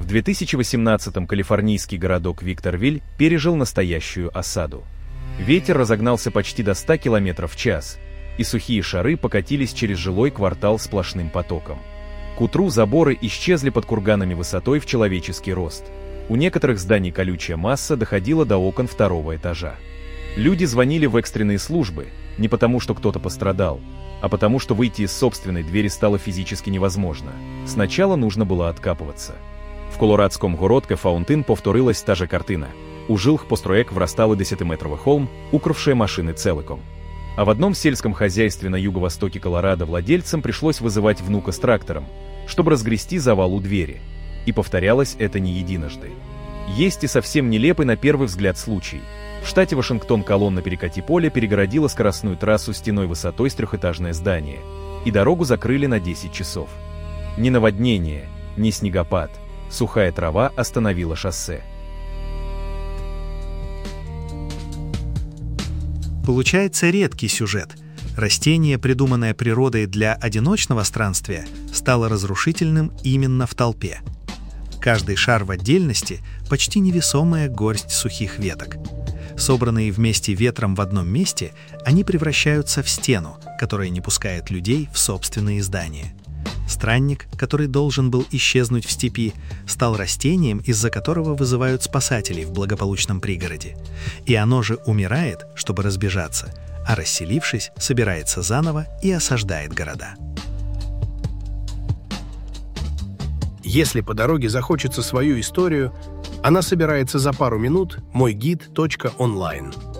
В 2018-м калифорнийский городок Викторвиль пережил настоящую осаду. Ветер разогнался почти до 100 км в час, и сухие шары покатились через жилой квартал сплошным потоком. К утру заборы исчезли под курганами высотой в человеческий рост. У некоторых зданий колючая масса доходила до окон второго этажа. Люди звонили в экстренные службы, не потому что кто-то пострадал, а потому что выйти из собственной двери стало физически невозможно. Сначала нужно было откапываться. В колорадському городке Фаунтин повторилась та же картина. У жилых построек врастал 10-метровый холм, укрывший машины целиком. А в одном сельском хозяйстве на юго-востоке Колорадо владельцам пришлось вызывать внука с трактором, чтобы разгрести завал у двери. И повторялось это не единожды. Есть и совсем нелепый на первый взгляд случай. В штате Вашингтон колонна перекати поля перегородила скоростную трассу стеной высотой с трехэтажное здание, и дорогу закрыли на 10 часов. Ни наводнение, ни снегопад, сухая трава остановила шоссе. Получается редкий сюжет. Растение, придуманное природой для одиночного странствия, стало разрушительным именно в толпе. Каждый шар в отдельности – почти невесомая горсть сухих веток. Собранные вместе ветром в одном месте, они превращаются в стену, которая не пускает людей в собственные здания. Странник, который должен был исчезнуть в степи, стал растением, из-за которого вызывают спасателей в благополучном пригороде. И оно же умирает, чтобы разбежаться, а расселившись, собирается заново и осаждает города. Если по дороге захочется свою историю, она собирается за пару минут moygid.online.